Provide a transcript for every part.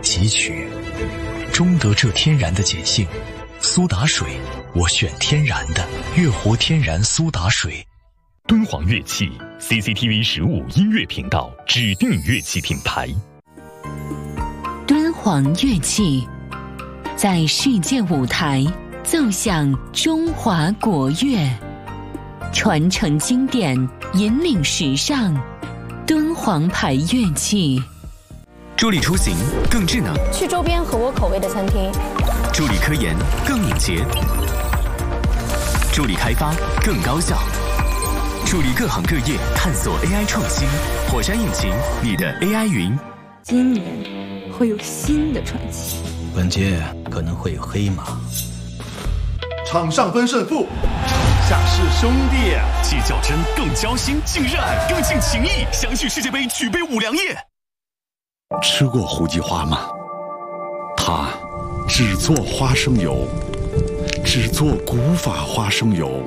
汲取，终得这天然的碱性。苏打水，我选天然的，月活天然苏打水。 敦煌乐器 CCTV 15音乐频道指定乐器品牌。 敦煌乐器在世界舞台奏响中华国乐，传承经典，引领时尚。敦煌牌乐器， 助力出行更智能， 去周边合我口味的餐厅； 助力科研更敏捷，助力开发更高效，助力各行各业探索 AI 创新。火山引擎，你的 AI 云。 今年会有新的传奇， 本届可能会有黑马。 场上分胜负，场下是兄弟。 既较真，更交心，更热爱，更尽情谊。相聚世界杯，举杯五粮液。 吃过胡记花吗？它只做花生油，只做古法花生油。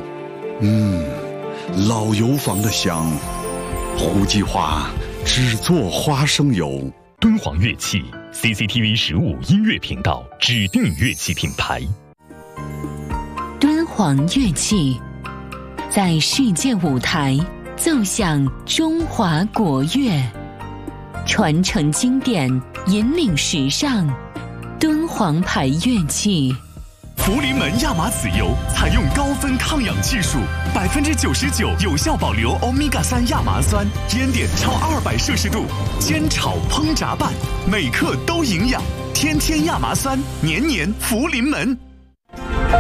老油坊的香，胡记花只做花生油。 敦煌乐器 CCTV 15音乐频道指定乐器品牌。 敦煌乐器在世界舞台奏响中华国乐，传承经典，引领时尚。敦煌牌乐器， 福临门亚麻籽油采用高分抗氧技术，99%有效保留欧米伽3亚麻酸，烟点超200摄氏度，煎炒烹炸拌，每克都营养。天天亚麻酸，年年福临门。